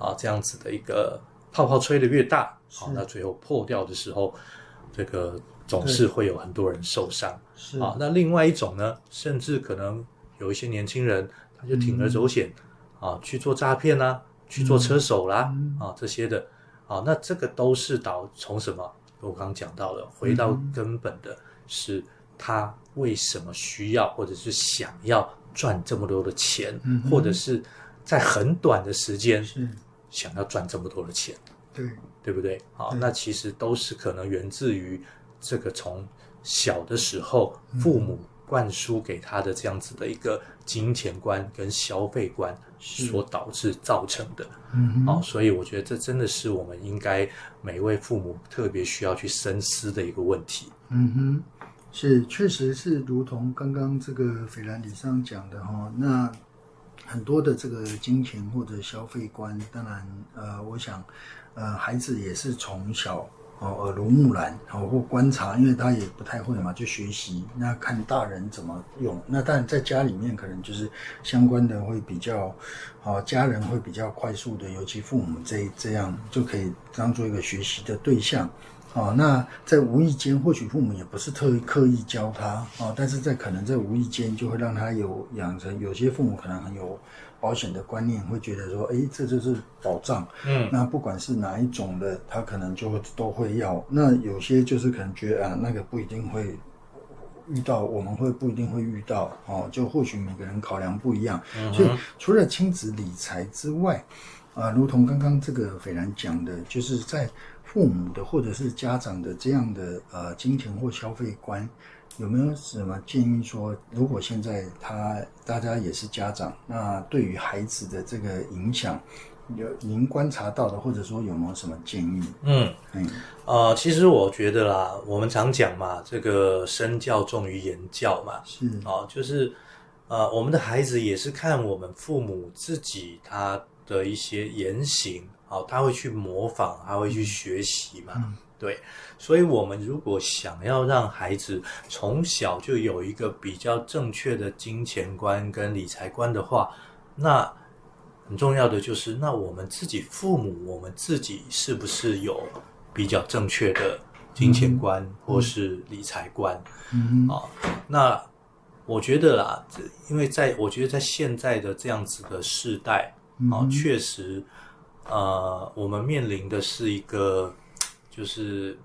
这样子的一个泡泡吹得越大，那最后破掉的时候，这个总是会有很多人受伤。那另外一种呢，甚至可能有一些年轻人他就铤而走险去做诈骗啦，去做车手啦，这些的那这个都是从什么？我刚刚讲到了，回到根本的是他为什么需要或者是想要赚这么多的钱，或者是在很短的时间想要赚这么多的钱，对不对？那其实都是可能源自于这个从小的时候父母灌输给他的这样子的一个金钱观跟消费观所导致造成的。所以我觉得这真的是我们应该每一位父母特别需要去深思的一个问题。 是，确实是如同刚刚这个斐然理事长讲的那很多的这个金钱或者消费观，当然我想孩子也是从小耳濡目染或观察，因为他也不太会嘛，就学习，那看大人怎么用。那当然在家里面可能就是相关的会比较家人会比较快速的，尤其父母这样就可以当做一个学习的对象。那在无意间，或许父母也不是刻意教他但是可能在无意间就会让他养成，有些父母可能很有保险的观念，会觉得说这就是保障，那不管是哪一种的他可能就都会要。那有些就是可能觉得那个不一定会遇到，我们不一定会遇到就或许每个人考量不一样。所以除了亲子理财之外如同刚刚这个斐然讲的，就是在父母的或者是家长的这样的金钱或消费观，有没有什么建议说，如果现在大家也是家长，那对于孩子的这个影响，您观察到的，或者说有没有什么建议？ 其实我觉得啦，我们常讲嘛，这个身教重于言教嘛，就是我们的孩子也是看我们父母自己他的一些言行他会去模仿，他会去学习嘛，对。所以我们如果想要让孩子从小就有一个比较正确的金钱观跟理财观的话，那很重要的就是那我们自己父母，我们自己是不是有比较正确的金钱观或是理财观那我觉得啦，因为我觉得在现在的这样子的世代确实我们面临的是一个就是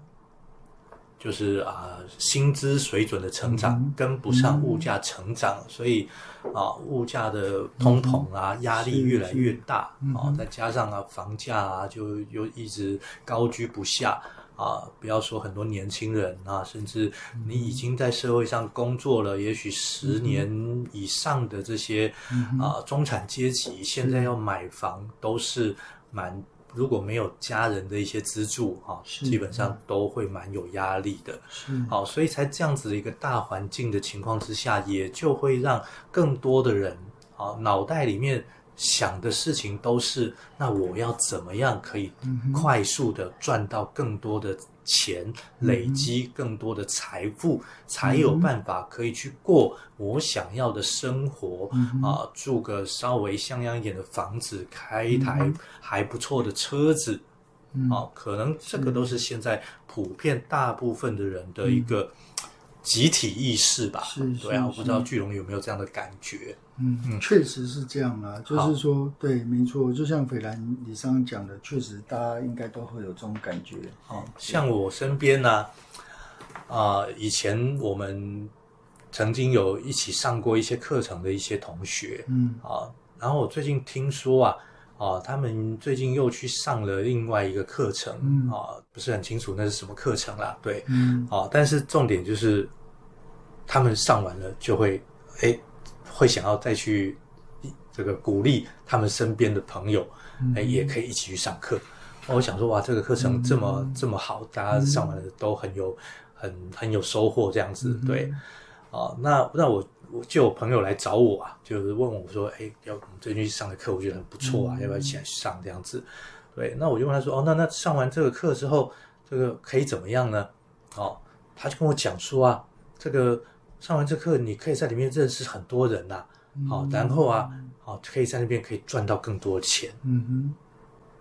薪资水准的成长跟不上物价成长，所以物价的通膨压力越来越大再加上房价就又一直高居不下不要说很多年轻人甚至你已经在社会上工作了也许10年以上的这些中产阶级，现在要买房都是如果没有家人的一些资助基本上都会蛮有压力的所以在这样子的一个大环境的情况之下，也就会让更多的人脑袋里面想的事情都是那我要怎么样可以快速的赚到更多的钱，累积更多的财富，才有办法可以去过我想要的生活住个稍微像样一点的房子，开一台还不错的车子可能这个都是现在普遍大部分的人的一个集体意识吧。对我不知道巨龙有没有这样的感觉。 确实是这样就是说对，没错，就像斐然理事长讲的，确实大家应该都会有这种感觉像我身边以前我们曾经有一起上过一些课程的一些同学然后我最近听说他们最近又去上了另外一个课程不是很清楚那是什么课程啦，对但是重点就是他们上完了就会想要再去这个鼓励他们身边的朋友也可以一起去上课我想说哇，这个课程这么好，大家上完了都很有收获这样子对那我就有朋友来找我就是问我说我们最近去上的课我觉得很不错要不要一起来上这样子对。那我就问他说那上完这个课之后这个可以怎么样呢他就跟我讲说这个上完这课你可以在里面认识很多人然后可以在那边可以赚到更多的钱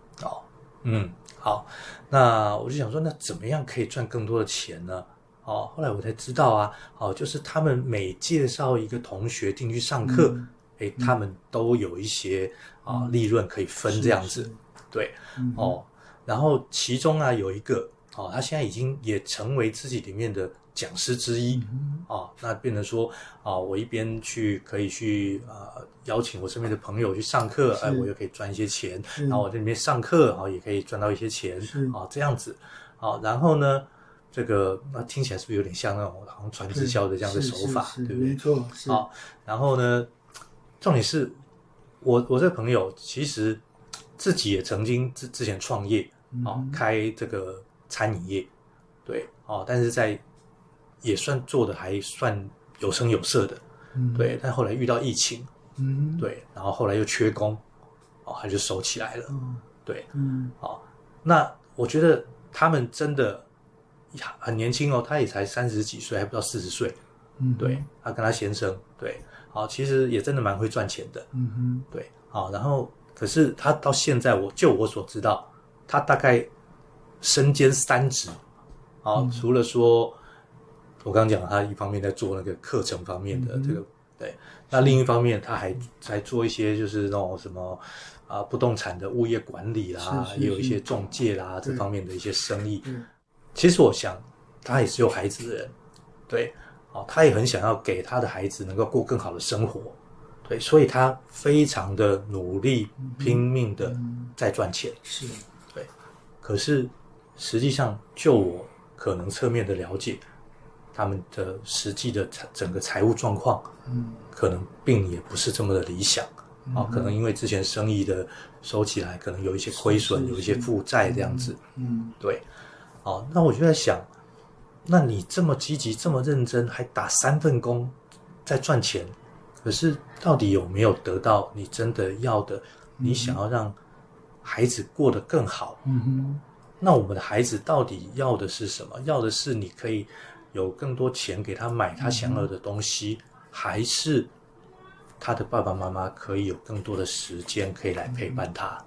好，那我就想说，那怎么样可以赚更多的钱呢？后来我才知道啊，就是他们每介绍一个同学进去上课，他们都有一些利润可以分这样子，对，然后其中啊有一个他现在已经也成为自己里面的讲师之一，那变成说我一边可以去邀请我身边的朋友去上课，我又可以赚一些钱，然后我在里面上课也可以赚到一些钱，这样子，然后呢，这个听起来是不是有点像那种好像传直销的这样的手法，对不对？ 没错，是。 然后呢，重点是我这个朋友其实自己也曾经之前创业，开这个餐饮业，对，但是也算做的还算有声有色的，对，但后来遇到疫情，对，然后后来又缺工，他就收起来了，对，那我觉得他们真的很年轻他也才30几岁，还不到40岁，对，他跟他先生，对，其实也真的蛮会赚钱的，对，然后可是他到现在就我所知道，他大概身兼3职，除了说我刚刚讲他一方面在做那个课程方面的这个，对，那另一方面他还在做一些就是那种什么不动产的物业管理啦，也有一些仲介啦这方面的一些生意。其实我想他也是有孩子的人，对，他也很想要给他的孩子能够过更好的生活，对，所以他非常的努力拼命的在赚钱， 是， 对，可是实际上就我可能侧面的了解，他们的实际的整个财务状况，可能并也不是这么的理想，可能因为之前生意的收起来，可能有一些亏损，有一些负债这样子，对，那我就在想，那你这么积极，这么认真，还打3份工在赚钱，可是到底有没有得到你真的要的？你想要让孩子过得更好，那我们的孩子到底要的是什么？要的是你可以有更多钱给他买他想要的东西，还是他的爸爸妈妈可以有更多的时间可以来陪伴他？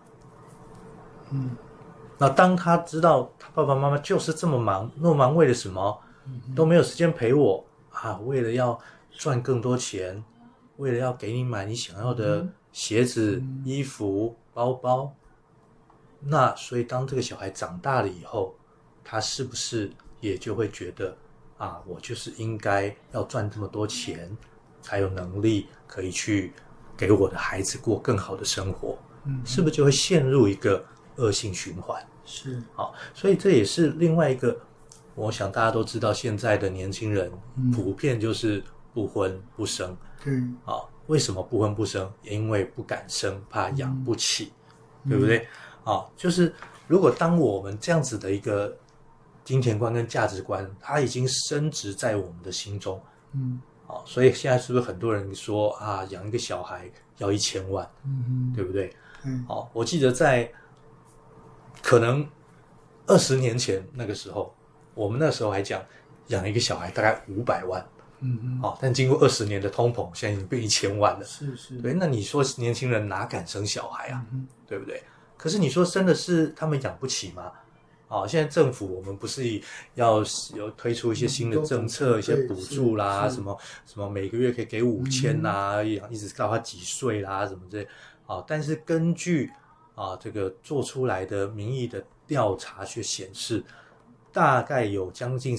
那当他知道他爸爸妈妈就是这么忙，那么忙为了什么？都没有时间陪我为了要赚更多钱，为了要给你买你想要的鞋子、衣服、包包。那所以当这个小孩长大了以后，他是不是也就会觉得我就是应该要赚这么多钱，才有能力可以去给我的孩子过更好的生活，是不是就会陷入一个恶性循环？ 是， 所以这也是另外一个，我想大家都知道，现在的年轻人普遍就是不婚不生，为什么不婚不生？因为不敢生，怕养不起，对不对？就是如果当我们这样子的一个金钱观跟价值观，它已经深植在我们的心中，所以现在是不是很多人说养一个小孩要1000万，对不对？我记得在可能20年前那个时候，我们那时候还讲养一个小孩大概500万，但经过20年的通膨，现在已经变1000万了， 是， 对，那你说年轻人哪敢生小孩啊，对不对？可是你说真的是他们养不起吗？现在政府我们不是要有推出一些新的政策，一些补助啦，什么每个月可以给5000啦，一直到他几岁啦，什么之类，但是根据这个做出来的民意的调查却显示，大概有将近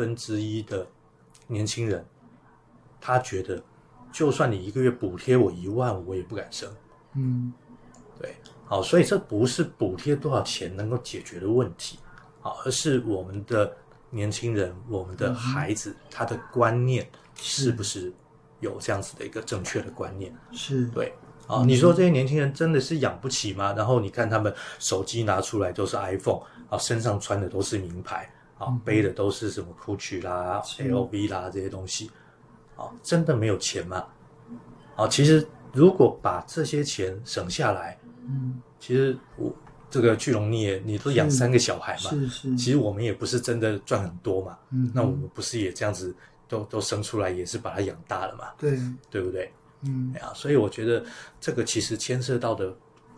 1/3的年轻人，他觉得就算你一个月补贴我1万，我也不敢生。对，所以这不是补贴多少钱能够解决的问题，而是我们的年轻人，我们的孩子，他的观念是不是有这样子的一个正确的观念？ 是， 对。你说这些年轻人真的是养不起吗？然后你看他们手机拿出来都是 iPhone，身上穿的都是名牌，背的都是什么 Gucci 啦、LV 啦这些东西，真的没有钱吗？其实如果把这些钱省下来，其实这个巨龙你都养3个小孩嘛， 是， 其实我们也不是真的赚很多嘛，那我们不是也这样子都生出来，也是把它养大了嘛，对不对？所以我觉得这个其实牵涉到的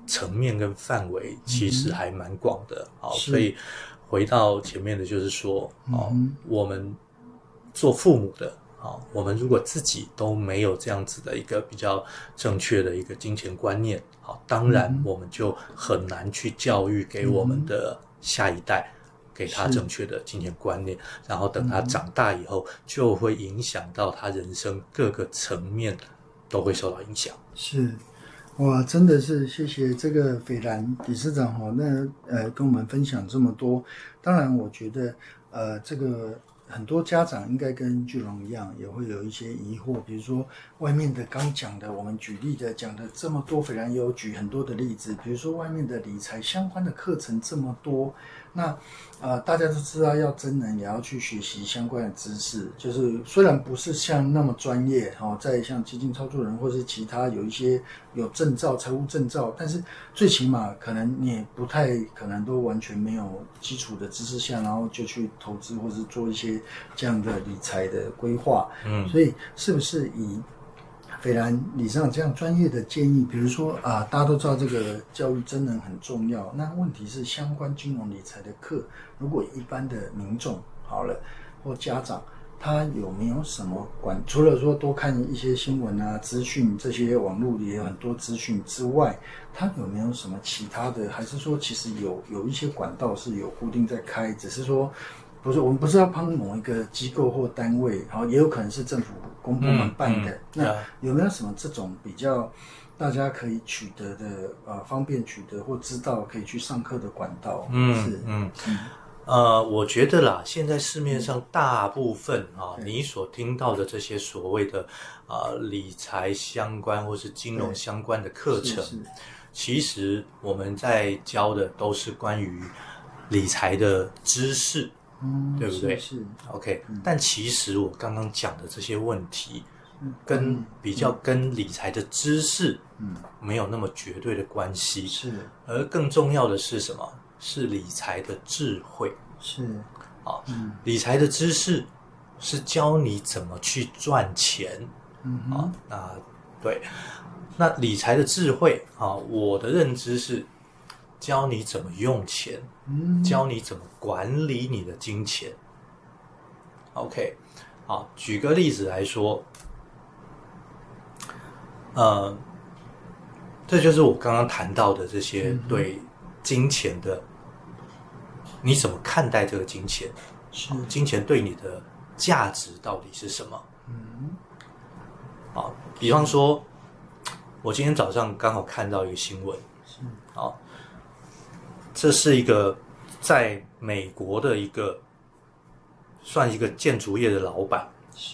层面跟范围其实还蛮广的。好，所以回到前面的就是说，我们做父母的，我们如果自己都没有这样子的一个比较正确的一个金钱观念，当然我们就很难去教育给我们的下一代，给他正确的金钱观念，然后等他长大以后，就会影响到他人生各个层面都会受到影响。 是。哇，真的是谢谢这个斐然理事长跟我们分享这么多。当然，我觉得这个很多家长应该跟巨龙一样，也会有一些疑惑，比如说外面的刚讲的，我们举例的讲的这么多，斐然也有举很多的例子，比如说外面的理财相关的课程这么多，那大家都知道要真人也要去学习相关的知识，就是虽然不是像那么专业，在像基金操作人或是其他有一些有证照、财务证照，但是最起码可能你也不太可能都完全没有基础的知识下，然后就去投资或是做一些这样的理财的规划。所以是不是以斐然理事长这样专业的建议，比如说大家都知道这个教育真人很重要，那问题是相关金融理财的课，如果一般的民众好了或家长，他有没有什么除了说多看一些新闻啊、资讯，这些网络也有很多资讯之外，他有没有什么其他的？还是说其实有一些管道是有固定在开，只是说不是我们不是要帮某一个机构或单位，然后也有可能是政府公部门办的。那有没有什么这种比较大家可以取得的方便取得或知道可以去上课的管道？ 我觉得啦，现在市面上大部分你所听到的这些所谓的理财相关或是金融相关的课程，其实我们在教的都是关于理财的知识，对不对？ 是 OK，但其实我刚刚讲的这些问题，比较跟理财的知识，没有那么绝对的关系。 是， 而更重要的是什么？是理财的智慧。 是， 理财的知识是教你怎么去赚钱。对，那理财的智慧我的认知是教你怎么用钱，教你怎么管理你的金钱。OK， 好，举个例子来说，这就是我刚刚谈到的这些对金钱的，你怎么看待这个金钱？金钱对你的价值到底是什么？比方说，我今天早上刚好看到一个新闻，这是一个在美国的算一个建筑业的老板，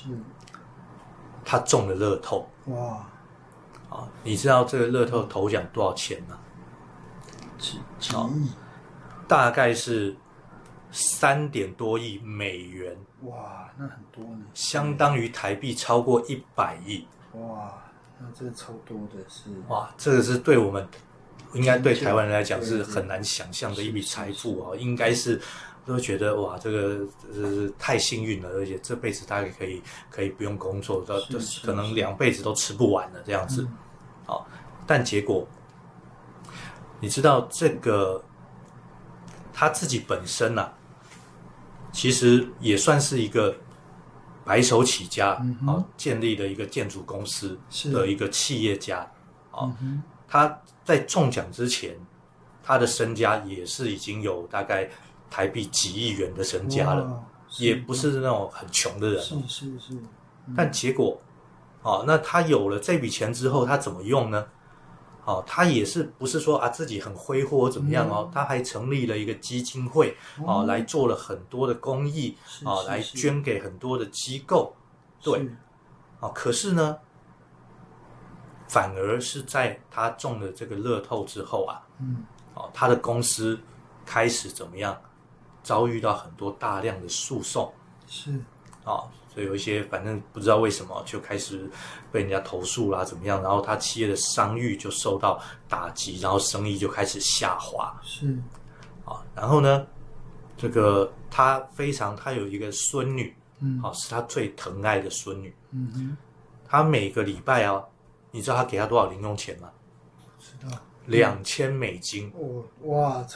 他中了乐透。 哇！ 你知道这个乐透头奖多少钱吗？ 几亿， 大概是3点多亿美元。 哇，那很多呢， 相当于台币超过100亿。 哇，那这个超多的是。 哇，这个是对我们应该对台湾人来讲是很难想象的一笔财富应该是都觉得哇，这个太幸运了，而且这辈子大概可以不用工作，可能2辈子都吃不完了这样子。但结果你知道这个他自己本身其实也算是一个白手起家建立了一个建筑公司的一个企业家他在中奖之前，他的身家也是已经有大概台币几亿元的身家了，也不是那种很穷的人。 是。 但结果那他有了这笔钱之后，他怎么用呢？他也是不是说自己很挥霍怎么样他还成立了一个基金会来做了很多的公益来捐给很多的机构。对，可是呢，反而是在他中了这个乐透之后他的公司开始怎么样？遭遇到很多大量的诉讼。所以有一些反正不知道为什么就开始被人家投诉啦，怎么样？然后他企业的商誉就受到打击，然后生意就开始下滑。然后呢，这个他有一个孙女，是他最疼爱的孙女。他每个礼拜你知道他给他多少零用钱吗？ 知道 $2000。 哦，哇，